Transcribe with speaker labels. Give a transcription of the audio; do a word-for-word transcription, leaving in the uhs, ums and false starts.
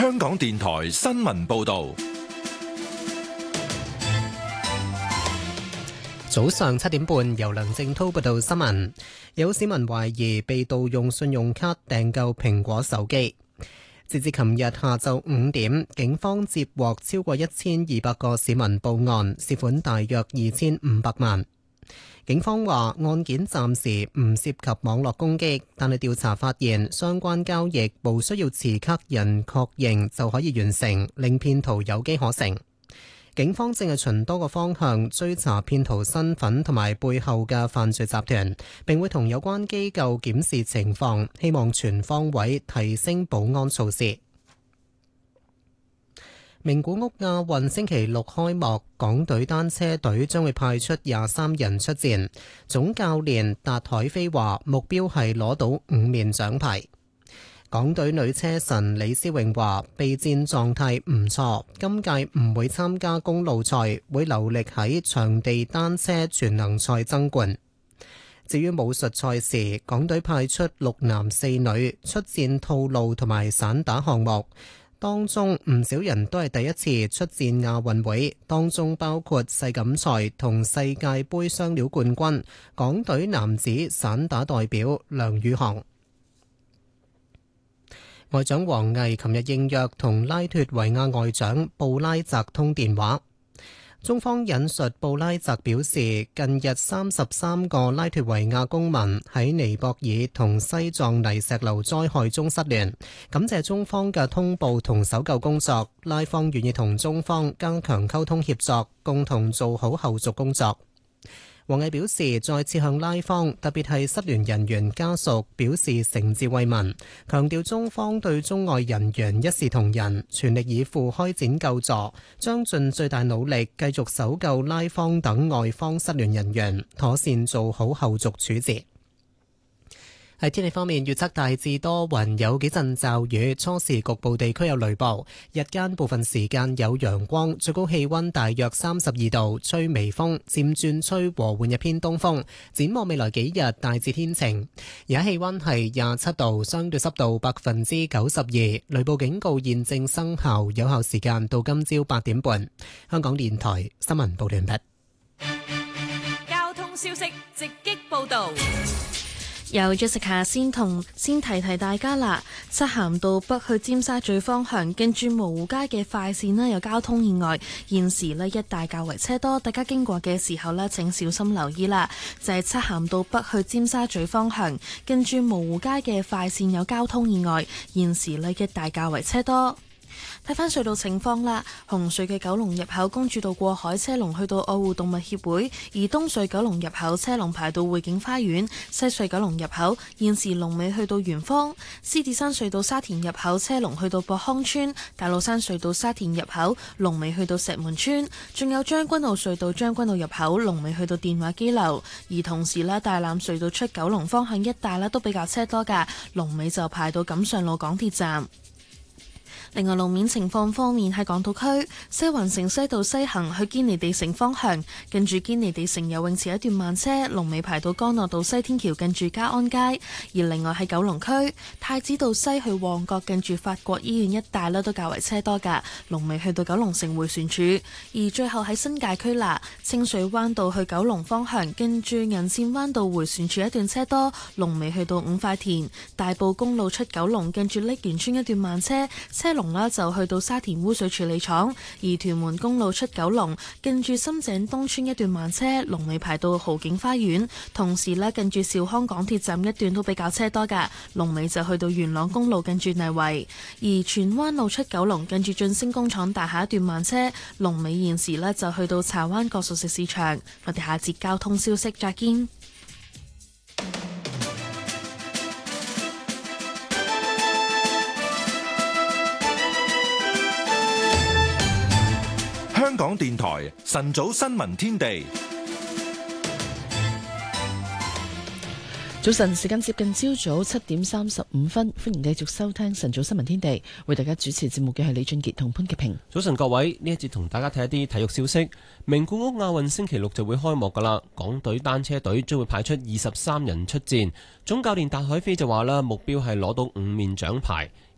Speaker 1: 香港電台新聞報道。
Speaker 2: 早上七點半，由梁正滔報道新聞。有市民懷疑被盜用信用卡訂購蘋果手機。截至琴日下晝五點，警方接獲超過一千二百個市民報案，涉款大約二千五百萬。警方話案件暫時唔涉及網絡攻擊，但係調查發現相關交易無需要持卡人確認就可以完成，令騙徒有機可乘。警方正係循多個方向追查騙徒身份同埋背後嘅犯罪集團，並會同有關機構檢視情況，希望全方位提升保安措施。名古屋亞運星期六開幕，港隊單車隊將會派出廿三人出戰。總教練達海飛話：目標係攞到五面獎牌。港隊女車神李思穎話：備戰狀態唔錯，今屆唔會參加公路賽，會留力喺場地單車全能賽爭冠。至於武術賽事，港隊派出六男四女出戰套路同埋散打項目，當中唔少人都係第一次出戰亞運會，當中包括世錦賽同世界盃雙料冠軍港隊男子散打代表梁宇航。外長王毅琴日應約同拉脫維亞外長布拉澤通電話。中方引述布拉澤表示，近日三十三個拉脫維亞公民喺尼泊爾同西藏泥石流災害中失聯，感謝中方嘅通報同搜救工作，拉方願意同中方加強溝通協作，共同做好後續工作。王毅表示，再次向拉方，特別係失聯人員家屬表示誠摯慰問，強調中方對中外人員一視同仁，全力以赴開展救助，將盡最大努力繼續搜救拉方等外方失聯人員，妥善做好後續處置。喺天氣方面，預測大致多雲，有幾陣驟雨，初時局部地區有雷暴，日間部分時間有陽光，最高氣溫大約三十二度，吹微風，漸轉吹和緩一偏東風。展望未來幾日，大致天晴。而家氣溫係廿七度，相對濕度百分之九十二，雷暴警告現正生效，有效時間到今朝八點半。香港電台新聞報道完畢。
Speaker 3: 交通消息直擊報道。
Speaker 4: 由 Jessica 先同先提提大家啦，漆咸道北去尖沙咀方向，近住蕪湖街嘅快線呢有交通意外，現時呢一帶較為車多，大家經過嘅時候呢請小心留意啦。就係漆咸道北去尖沙咀方向，近住蕪湖街嘅快線有交通意外，現時呢一帶較為車多。睇返隧道情況啦，紅隧嘅九龍入口公主道過海車龍去到愛護動物協會，而東隧九龍入口車龍排到匯景花園，西隧九龍入口現時龍尾去到圓方，獅子山隧道沙田入口車龍去到博康村，大老山隧道沙田入口龍尾去到石門村，仲有將軍澳隧道將軍澳入口龍尾去到電話機樓，而同時呢，大欖隧道出九龍方向一帶呢都比較車多㗎，龍尾就排到錦上路港鐵站。另外路面情況方面，喺港島區西環城西道西行去堅尼地城方向，近住堅尼地城游泳池一段慢車，龍尾排到干諾道西天橋近住嘉安街。而另外喺九龍區太子道西去旺角近住法國醫院一帶咧都較為車多㗎，龍尾去到九龍城迴旋處。而最後喺新界區啦，清水灣道去九龍方向，近住銀線灣道迴旋處一段車多，龍尾去到五塊田。大埔公路出九龍近住瀝源村一段慢車，車龍啦就去到沙田污水處理廠，而屯門公路出九龍近住深井東村一段慢車，龍尾排到豪景花園。同時咧，近住兆康港鐵站一段都比較車多噶，龍尾就去到元朗公路近住泥圍。而荃灣路出九龍近住晉升工廠大廈一段慢車，龍尾現時咧就去到柴灣角熟食市場。我哋下節交通消息再見。
Speaker 1: 香港電台晨早新聞天地，
Speaker 5: 早晨時間接近朝早七點三十五分，歡迎繼續收聽晨早新聞天地，為大家主持節目嘅係李俊傑同潘潔平。
Speaker 6: 早晨各位，呢一節同大家睇一啲體育消息。名古屋亞運星期六就會開幕噶啦，港隊單車隊將會派出二十三人出戰，總教練達海飛就話啦，目標係攞到五面獎牌。